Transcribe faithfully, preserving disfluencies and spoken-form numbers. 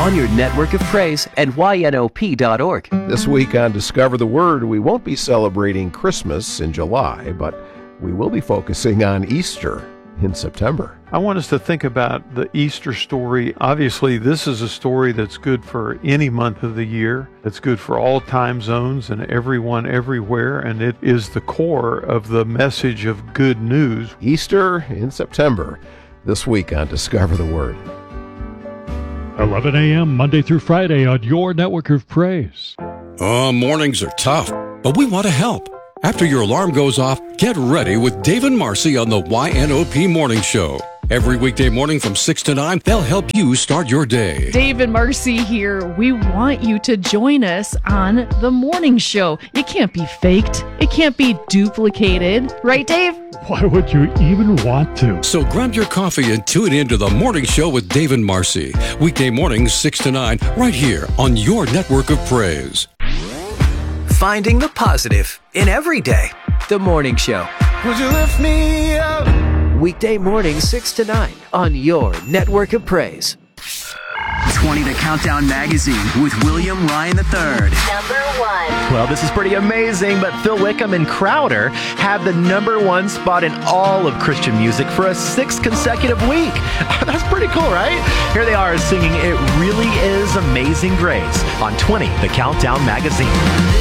on your network of praise at Y N O P dot org. This week on Discover the Word, we won't be celebrating Christmas in July, but we will be focusing on Easter in September. I want us to think about the Easter story. Obviously, this is a story that's good for any month of the year. It's good for all time zones and everyone everywhere, and it is the core of the message of good news. Easter in September, this week on Discover the Word. eleven a.m. Monday through Friday on your network of praise. Oh, mornings are tough, but we want to help. After your alarm goes off, get ready with Dave and Marcy on the Y N O P Morning Show. Every weekday morning from six to nine, they'll help you start your day. Dave and Marcy here. We want you to join us on the morning show. It can't be faked. It can't be duplicated. Right, Dave? Why would you even want to? So grab your coffee and tune in to the Morning Show with Dave and Marcy. Weekday mornings six to nine, right here on your network of praise. Finding the positive in every day. The Morning Show. Would you lift me up? Weekday mornings six to nine on your network of praise. twenty The Countdown Magazine with William Ryan the third. Number one. Well, this is pretty amazing, but Phil Wickham and Crowder have the number one spot in all of Christian music for a sixth consecutive week. That's pretty cool, right? Here they are singing It Really Is Amazing Grace on twenty The Countdown Magazine.